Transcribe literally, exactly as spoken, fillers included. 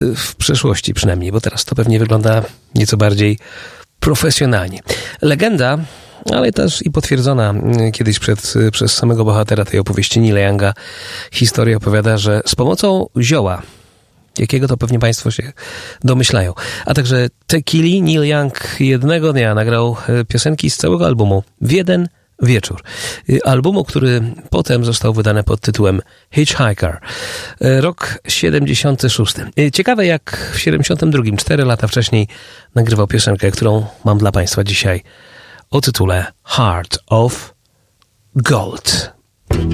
w przeszłości przynajmniej, bo teraz to pewnie wygląda nieco bardziej profesjonalnie. Legenda, ale też i potwierdzona kiedyś przed, przez samego bohatera tej opowieści, Neila Younga, historia opowiada, że z pomocą zioła, jakiego to pewnie Państwo się domyślają, a także tequili, Neil Young jednego dnia nagrał piosenki z całego albumu w jeden wieczór. Albumu, który potem został wydany pod tytułem Hitchhiker. Rok siedemdziesiąty szósty. Ciekawe, jak w siedemdziesiątym drugim, cztery lata wcześniej, nagrywał piosenkę, którą mam dla Państwa dzisiaj o tytule Heart of Gold.